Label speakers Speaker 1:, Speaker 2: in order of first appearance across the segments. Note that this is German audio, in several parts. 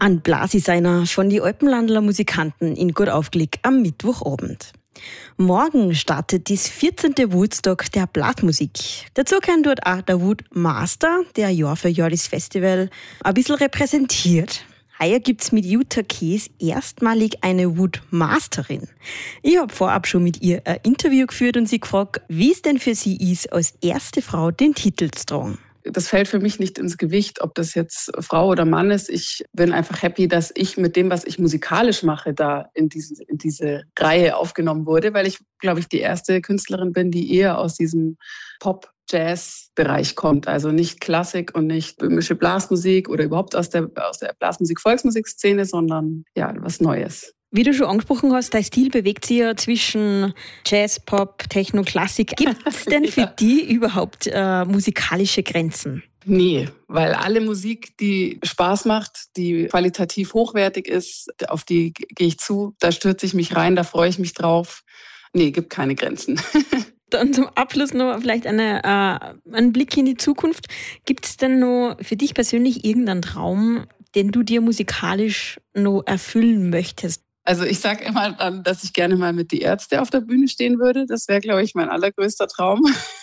Speaker 1: An Blasi seiner von die Alpenlandler Musikanten in Gutaufglick am Mittwochabend. Morgen startet das 14. Woodstock der Blasmusik. Dazu kann dort auch der Wood Master, der Jahr für Jahr das Festival ein bisschen repräsentiert. Heuer gibt's mit Jutta Kees erstmalig eine Wood Masterin. Ich habe vorab schon mit ihr ein Interview geführt und sie gefragt, wie es denn für sie ist, als erste Frau den Titel zu tragen.
Speaker 2: Das fällt für mich nicht ins Gewicht, ob das jetzt Frau oder Mann ist. Ich bin einfach happy, dass ich mit dem, was ich musikalisch mache, da in diese Reihe aufgenommen wurde, weil ich, glaube ich, die erste Künstlerin bin, die eher aus diesem Pop-Jazz-Bereich kommt. Also nicht Klassik und nicht böhmische Blasmusik oder überhaupt aus der Blasmusik-Volksmusikszene, sondern ja, was Neues.
Speaker 1: Wie du schon angesprochen hast, dein Stil bewegt sich ja zwischen Jazz, Pop, Techno, Klassik. Gibt es denn für dich überhaupt musikalische Grenzen?
Speaker 2: Nee, weil alle Musik, die Spaß macht, die qualitativ hochwertig ist, auf die gehe ich zu, da stürze ich mich rein, da freue ich mich drauf. Nee, gibt keine Grenzen.
Speaker 1: Dann zum Abschluss noch vielleicht einen Blick in die Zukunft. Gibt es denn noch für dich persönlich irgendeinen Traum, den du dir musikalisch noch erfüllen möchtest?
Speaker 2: Also ich sage immer dann, dass ich gerne mal mit Die Ärzte auf der Bühne stehen würde. Das wäre, glaube ich, mein allergrößter Traum.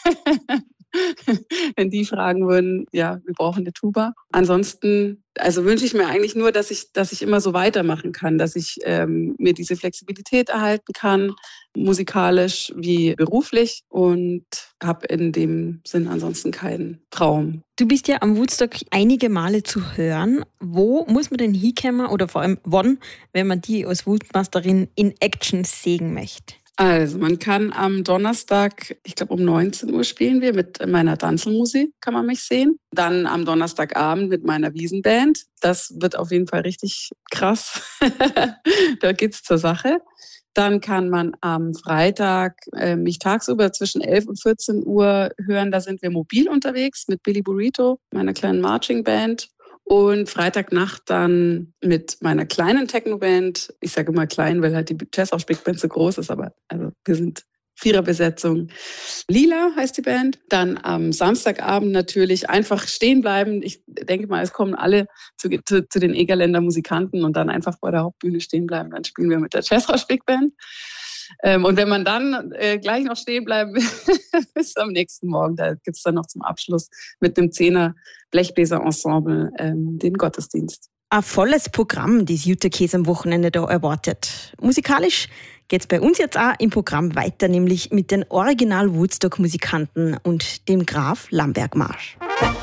Speaker 2: Wenn die fragen würden, ja, wir brauchen eine Tuba. Ansonsten, also wünsche ich mir eigentlich nur, dass ich immer so weitermachen kann, dass ich mir diese Flexibilität erhalten kann, musikalisch wie beruflich, und habe in dem Sinn ansonsten keinen Traum.
Speaker 1: Du bist ja am Woodstock einige Male zu hören. Wo muss man denn hinkommen oder vor allem wann, wenn man die als Woodmasterin in Action sehen möchte?
Speaker 2: Also man kann am Donnerstag, ich glaube um 19 Uhr spielen wir mit meiner Tanzelmusik, kann man mich sehen. Dann am Donnerstagabend mit meiner Wiesenband. Das wird auf jeden Fall richtig krass. Da geht's zur Sache. Dann kann man am Freitag mich tagsüber zwischen 11 und 14 Uhr hören. Da sind wir mobil unterwegs mit Billy Burrito, meiner kleinen Marching-Band. Und Freitagnacht dann mit meiner kleinen Techno-Band. Ich sage immer klein, weil halt die Jazz-Big-Band so groß ist, aber also wir sind Viererbesetzung. Lila heißt die Band. Dann am Samstagabend natürlich einfach stehen bleiben. Ich denke mal, es kommen alle zu den Egerländer Musikanten und dann einfach vor der Hauptbühne stehen bleiben. Dann spielen wir mit der Jazz-Big-Band. Und wenn man dann gleich noch stehen bleiben will, bis am nächsten Morgen, da gibt's dann noch zum Abschluss mit einem 10er Blechbläser-Ensemble den Gottesdienst.
Speaker 1: Ein volles Programm, das Jutta Kees am Wochenende da erwartet. Musikalisch geht's bei uns jetzt auch im Programm weiter, nämlich mit den Original-Woodstock-Musikanten und dem Graf Lamberg Marsch.